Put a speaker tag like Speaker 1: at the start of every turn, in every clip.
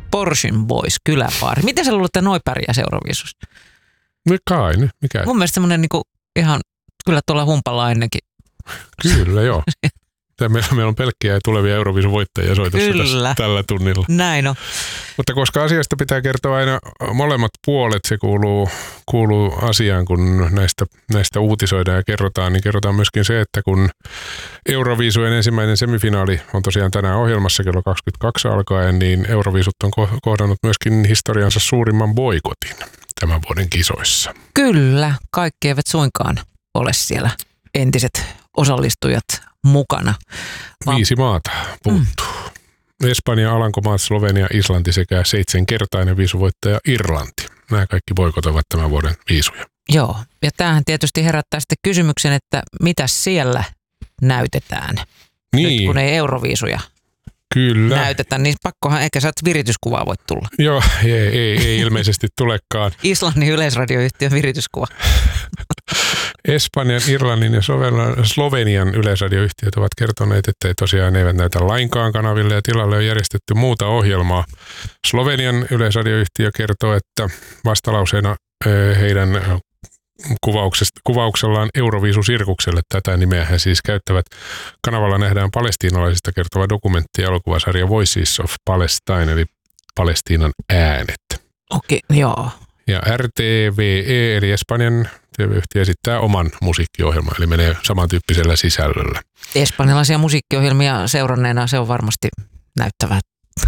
Speaker 1: Porschen Boys, kyläpaari. Miten sä luulet, että noi pärjää Euroviisussa?
Speaker 2: No kai nyt, mikä?
Speaker 1: Mun mielestä semmoinen niinku ihan, kyllä tuolla humpalla ennenkin.
Speaker 2: Kyllä, joo. Meillä on pelkkiä tulevia Euroviisun voittajia soitossa tässä, tällä tunnilla.
Speaker 1: Näin on.
Speaker 2: Mutta koska asiasta pitää kertoa aina molemmat puolet, se kuuluu asiaan, kun näistä uutisoidaan ja kerrotaan, niin kerrotaan myöskin se, että kun Euroviisujen ensimmäinen semifinaali on tosiaan tänään ohjelmassa kello 22 alkaen, niin Euroviisut on kohdannut myöskin historiansa suurimman boikotin tämän vuoden kisoissa.
Speaker 1: Kyllä, kaikki eivät suinkaan ole siellä entiset osallistujat mukana.
Speaker 2: 5 maata puuttuu. Espanja, Alankomaat, Slovenia, Islanti sekä 7-kertainen viisuvoittaja Irlanti. Nämä kaikki boikotoivat tämän vuoden viisuja.
Speaker 1: Joo, ja tämähän tietysti herättää sitten kysymyksen, että mitä siellä näytetään,
Speaker 2: niin.
Speaker 1: Nyt kun ei Euroviisuja
Speaker 2: Kyllä.
Speaker 1: näytetä, niin pakkohan ehkä sä virityskuvaa voit tulla.
Speaker 2: Joo, ei ilmeisesti tulekaan.
Speaker 1: Islannin yleisradioyhtiön virityskuva.
Speaker 2: Espanjan, Irlannin ja Slovenian yleisradioyhtiöt ovat kertoneet, että tosiaan eivät näytä lainkaan kanaville ja tilalle on järjestetty muuta ohjelmaa. Slovenian yleisradioyhtiö kertoo, että vastalauseena heidän kuvauksellaan Euroviisu-sirkukselle, tätä nimeä he siis käyttävät. Kanavalla nähdään palestiinalaisista kertova dokumentti ja elokuvasarja Voices of Palestine, eli Palestiinan äänet.
Speaker 1: Okei, joo.
Speaker 2: Ja RTVE, eli Espanjan TV-yhtiö, esittää oman musiikkiohjelman, eli menee samantyyppisellä sisällöllä.
Speaker 1: Espanjalaisia musiikkiohjelmia seuranneena se on varmasti näyttävää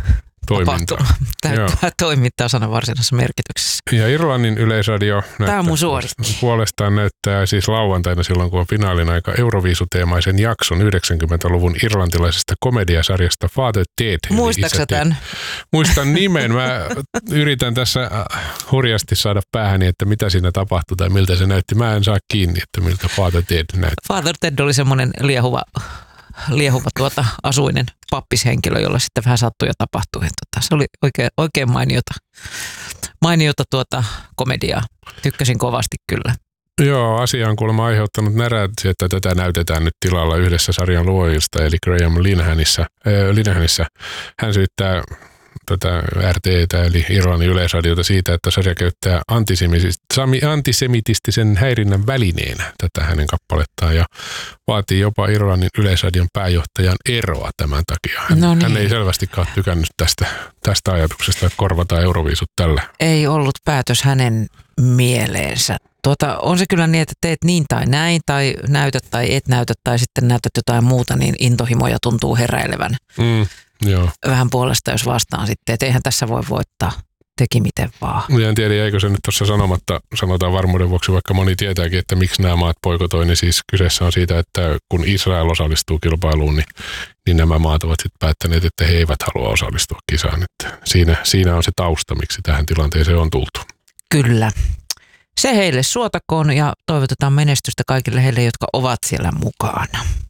Speaker 1: toimintaa sanan varsinaisessa merkityksessä.
Speaker 2: Ja Irlannin yleisradio puolestaan näyttää siis lauantaina silloin, kun on finaalin aika Euroviisuteemaisen jakson 90-luvun irlantilaisesta komediasarjasta Father Ted.
Speaker 1: Muistatko tämän?
Speaker 2: Muistan nimen. Mä yritän tässä hurjasti saada päähäni, että mitä siinä tapahtui tai miltä se näytti. Mä en saa kiinni, että miltä Father Ted näytti. Father
Speaker 1: Ted oli semmoinen liehuva asuinen pappishenkilö, jolla sitten vähän sattui ja tapahtui. Se oli oikein mainiota komediaa. Tykkäsin kovasti kyllä.
Speaker 2: Joo, asia on kuulemma aiheuttanut närääksi, että tätä näytetään nyt tilalla yhdessä sarjan luojista, eli Graham Linehanissa. Hän syyttää tätä RT:tä eli Irlannin yleisradiota siitä, että sarja käyttää antisemitistisen häirinnän välineenä tätä hänen kappalettaan ja vaatii jopa Irlannin yleisradion pääjohtajan eroa tämän takia. Hän ei selvästikään tykännyt tästä ajatuksesta, että korvataan Euroviisut tällä.
Speaker 1: Ei ollut päätös hänen mieleensä. On se kyllä niin, että teet niin tai näin, tai näytät tai et näytä, tai sitten näytät jotain muuta, niin intohimoja tuntuu heräilevän.
Speaker 2: Joo.
Speaker 1: Vähän puolesta, jos vastaan sitten, että eihän tässä voi voittaa, teki miten vaan.
Speaker 2: En tiedä, eikö se nyt tuossa sanotaan varmuuden vuoksi, vaikka moni tietääkin, että miksi nämä maat poikotoi, niin siis kyseessä on siitä, että kun Israel osallistuu kilpailuun, niin nämä maat ovat sitten päättäneet, että he eivät halua osallistua kisaan. Että siinä on se tausta, miksi tähän tilanteeseen on tultu.
Speaker 1: Kyllä. Se heille suotakoon ja toivotetaan menestystä kaikille heille, jotka ovat siellä mukana.